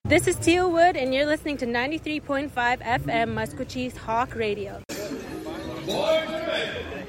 This is Teal Wood, and you're listening to 93.5 FM Muscogee's Hawk Radio. Boys,